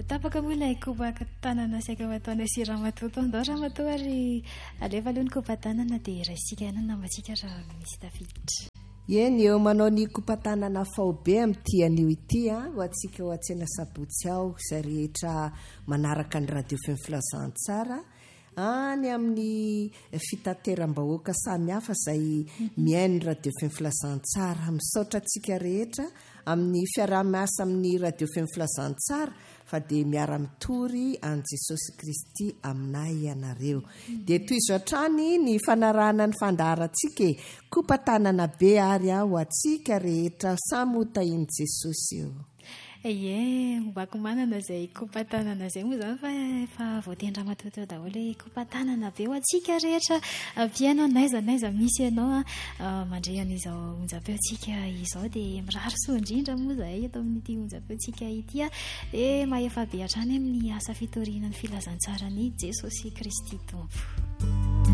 tapaka moa ilay kobaka tanana saika ataonay sy ramatoa tondao ramatoa ary alefa aloha ny koba tanana dia raisika ihany nambatsika raha misy tafiditra. Eny eo manao ny kompatanana faobe amin'ity anio ity ho antsika ho atsena sabotsy ao izay rehetra manaraka ny radio feo filazantsara any amin'ny fitateram-bahoaka samihafa izay miaino ny radio feo filazantsara. Misaotra antsika rehetra amin'ny fiaraha-miasa amin'ny radio feo filazantsara fa dia miara-mitory an Jesosy Kristy aminay ianareo. Dia toy izao hatrany ny fanarahana ny fandaharantsika kopa tanana be ary ho antsika rehetra samy ho tahiany Jesosy eo. Ie, mbako manana izay kopa tanana izay moa izany fa efa voatendra matoto daholo kopa tanana be ho antsika rehetra ampiainao n'aiza misy ianao mandray an'izao onjam-peontsika izao dia mirary soa indrindra moa zahay eto amin'ity onjam-peontsika ity dia mahefa be hatrany amin'ny asa fitoriana ny filazantsara ny Jesosy Kristy Tompo.